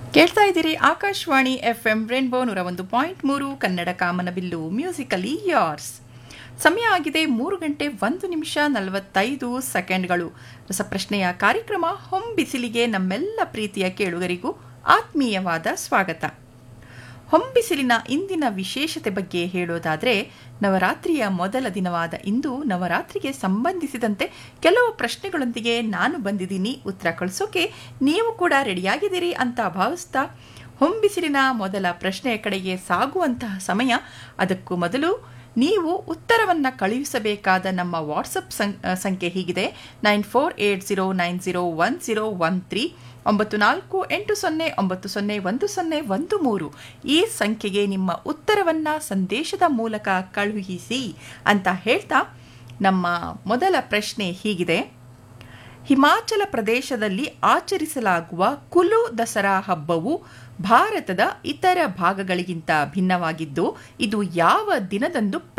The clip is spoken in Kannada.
ಕೇಳ್ತಾ ಇದ್ದೀರಿ ಆಕಾಶವಾಣಿ FM ರೇನ್ಬೋ 101.3 ಕನ್ನಡ ಕಾಮನಬಿಲ್ಲು ಮ್ಯೂಸಿಕಲಿ ಯಾರ್ಸ್. ಸಮಯ ಆಗಿದೆ 3:01:45. ರಸಪ್ರಶ್ನೆಯ ಕಾರ್ಯಕ್ರಮ ಹೊಂಬಿಸಿಲಿಗೆ ನಮ್ಮೆಲ್ಲ ಪ್ರೀತಿಯ ಕೇಳುಗರಿಗೂ ಆತ್ಮೀಯವಾದ ಸ್ವಾಗತ. ಹೊಂಬಿಸಿಲಿನ ಇಂದಿನ ವಿಶೇಷತೆ ಬಗ್ಗೆ ಹೇಳೋದಾದರೆ, ನವರಾತ್ರಿಯ ಮೊದಲ ದಿನವಾದ ಇಂದು ನವರಾತ್ರಿಗೆ ಸಂಬಂಧಿಸಿದಂತೆ ಕೆಲವು ಪ್ರಶ್ನೆಗಳೊಂದಿಗೆ ನಾನು ಬಂದಿದ್ದೀನಿ. ಉತ್ತರ ಕಳಿಸೋಕೆ ನೀವು ಕೂಡ ರೆಡಿಯಾಗಿದ್ದೀರಿ ಅಂತ ಭಾವಿಸ್ತಾ ಹೊಂಬಿಸಿಲಿನ ಮೊದಲ ಪ್ರಶ್ನೆಯ ಕಡೆಗೆ ಸಾಗುವಂತಹ ಸಮಯ. ಅದಕ್ಕೂ ಮೊದಲು ನೀವು ಉತ್ತರವನ್ನು ಕಳುಹಿಸಬೇಕಾದ ನಮ್ಮ ವಾಟ್ಸಪ್ ಸಂಖ್ಯೆ ಹೀಗಿದೆ: 9480901013 9480901013 ಈ ಸಂಖ್ಯೆಗೆ ನಿಮ್ಮ ಉತ್ತರವನ್ನು ಸಂದೇಶದ ಮೂಲಕ ಕಳುಹಿಸಿ ಅಂತ ಹೇಳ್ತಾ, ನಮ್ಮ ಮೊದಲ ಪ್ರಶ್ನೆ ಹೀಗಿದೆ: ಹಿಮಾಚಲ ಪ್ರದೇಶದಲ್ಲಿ ಆಚರಿಸಲಾಗುವ ಕುಲು ದಸರಾ ಹಬ್ಬವು ಭಾರತದ ಇತರ ಭಾಗಗಳಿಗಿಂತ ಭಿನ್ನವಾಗಿದ್ದು ಇದು ಯಾವ ದಿನದಂದು